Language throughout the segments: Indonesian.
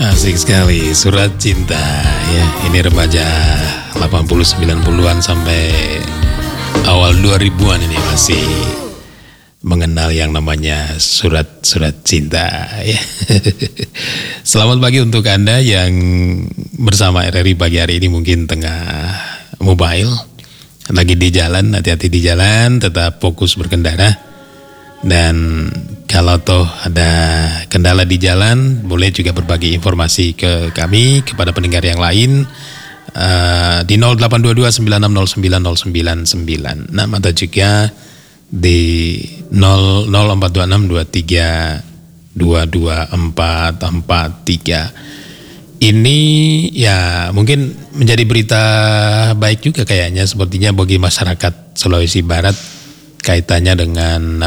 Asik sekali, Surat Cinta ya. Ini remaja 80 90-an sampai awal 2000-an ini masih mengenal yang namanya surat cinta ya. Selamat pagi untuk Anda yang bersama RRI pagi hari ini mungkin tengah mobile, lagi di jalan, hati-hati di jalan, tetap fokus berkendara. Dan kalau toh ada kendala di jalan, boleh juga berbagi informasi ke kami, kepada pendengar yang lain di 0822 9609 099 atau juga di 042623224443. Ini ya mungkin menjadi berita baik juga kayaknya, sepertinya bagi masyarakat Sulawesi Barat kaitannya dengan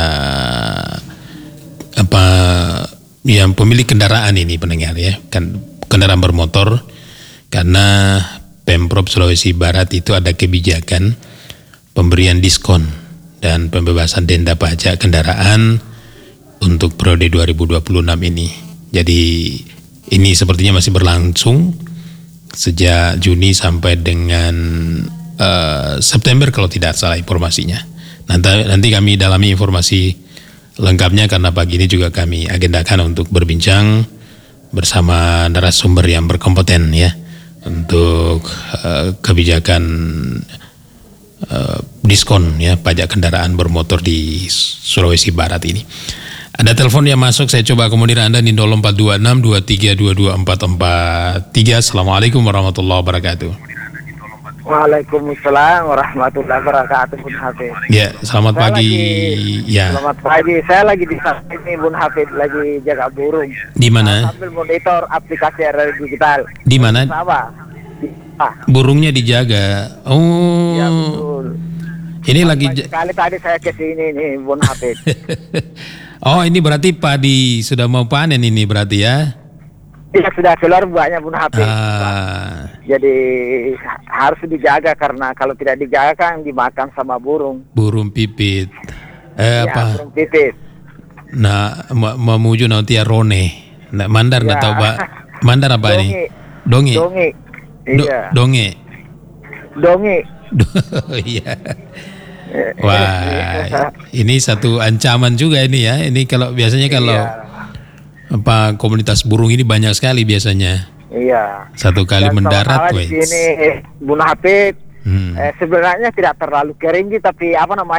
yang pemilik kendaraan ini, pendengar ya, kan kendaraan bermotor, karena Pemprov Sulawesi Barat itu ada kebijakan pemberian diskon dan pembebasan denda pajak kendaraan untuk periode 2026 ini. Jadi ini sepertinya masih berlangsung sejak Juni sampai dengan September kalau tidak salah informasinya. Nanti kami dalami informasi lengkapnya, karena pagi ini juga kami agendakan untuk berbincang bersama narasumber yang berkompeten ya untuk kebijakan diskon ya pajak kendaraan bermotor di Sulawesi Barat ini. Ada telepon yang masuk, saya coba akomodir Anda di 042623224443. Assalamualaikum warahmatullahi wabarakatuh. Waalaikumsalam warahmatullahi wabarakatuh, Bun Hafid. Ya, selamat pagi. Selamat pagi. Saya lagi di sana ini, Bun Hafid, lagi jaga burung. Di mana? Sambil monitor aplikasi RRI Digital. Di mana? Burungnya dijaga. Oh. Ya, betul. Ini lagi sekali tadi saya ke sini nih, Bun Hafid. Oh, ini berarti padi sudah mau panen ini berarti ya? Iya, sudah keluar buahnya, Bun Hafid. Jadi harus dijaga, karena kalau tidak dijaga kan dimakan sama burung. Burung pipit. Burung pipit. Nah, memuju nanti rone. Nah, mandar nggak tahu, Pak. Mandar apa ini? Donge. Donge. Iya. Donge. Donge. Iya. Wah, ini satu ancaman juga ini ya. Ini kalau biasanya kalau komunitas burung ini banyak sekali biasanya. Iya. Satu kali dan mendarat di sini Bun Hafid, sebenarnya tidak terlalu kering, tapi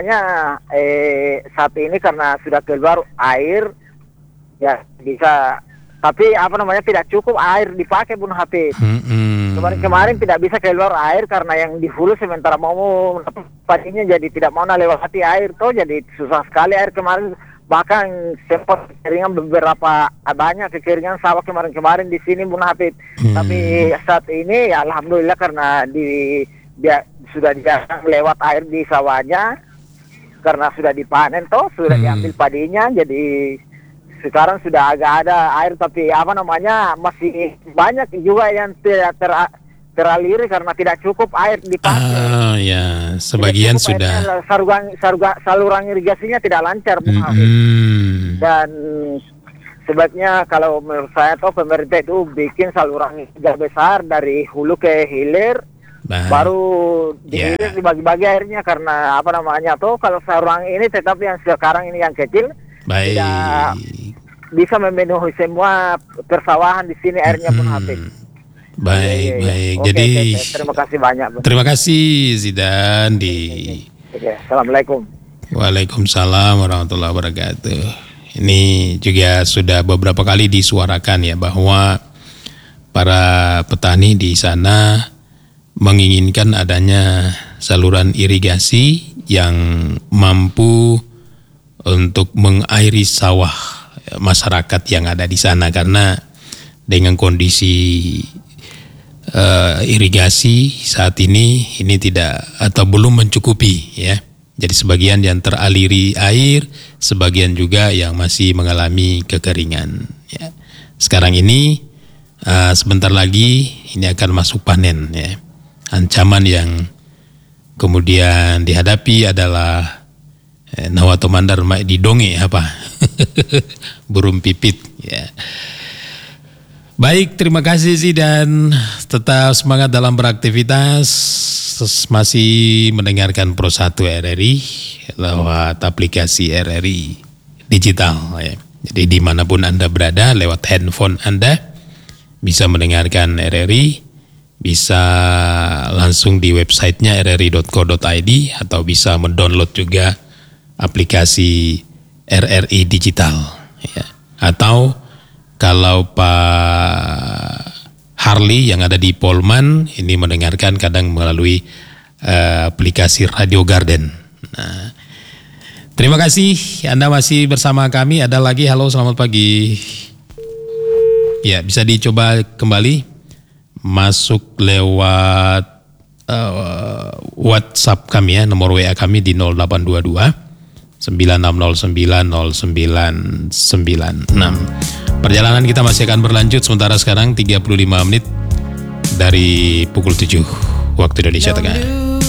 saat ini karena sudah keluar air ya bisa, tapi tidak cukup air dipakai, Bun Hafid. Kemarin tidak bisa keluar air karena yang di hulu sementara mau padinya, jadi tidak mau lewati air tuh, jadi susah sekali air kemarin. Bahkan sempat kekeringan banyak kekeringan sawah kemarin di sini, Bun Hafid. Tapi saat ini ya alhamdulillah, karena sudah lewat air di sawahnya, karena sudah dipanen toh, sudah diambil padinya, jadi sekarang sudah agak ada air, tapi masih banyak juga yang tidak teraliri karena tidak cukup air dipakai. Ya, sebagian sudah. Saluran irigasinya tidak lancar, dan sebaiknya kalau menurut saya tuh pemerintah itu bikin saluran irigasi besar dari hulu ke hilir, baru di hilir dibagi-bagi airnya, karena kalau saluran ini tetap yang sekarang ini yang kecil tidak bisa memenuhi semua persawahan di sini airnya, Bun Hafid. Baik. Jadi terima kasih banyak, Bun. Terima kasih Zidan Assalamualaikum. Waalaikumsalam warahmatullahi wabarakatuh. Ini juga sudah beberapa kali disuarakan ya, bahwa para petani di sana menginginkan adanya saluran irigasi yang mampu untuk mengairi sawah masyarakat yang ada di sana, karena dengan kondisi irigasi saat ini tidak atau belum mencukupi ya. Jadi sebagian yang teraliri air, sebagian juga yang masih mengalami kekeringan ya. Sekarang ini sebentar lagi ini akan masuk panen ya. Ancaman yang kemudian dihadapi adalah Nawato mandar di donge burung pipit ya. Baik, terima kasih sih dan tetap semangat dalam beraktivitas. Masih mendengarkan Pro 1 RRI lewat aplikasi RRI digital ya. Jadi dimanapun Anda berada lewat handphone Anda bisa mendengarkan RRI, bisa langsung di websitenya rri.co.id atau bisa mendownload juga aplikasi RRI digital ya. Atau kalau Pak Harley yang ada di Polman ini mendengarkan kadang melalui aplikasi Radio Garden. Nah, terima kasih Anda masih bersama kami. Ada lagi, halo selamat pagi. Ya, bisa dicoba kembali masuk lewat WhatsApp kami ya, nomor WA kami di 0822 96090996. Perjalanan kita masih akan berlanjut sementara sekarang 35 menit dari pukul 7 waktu Indonesia Tengah.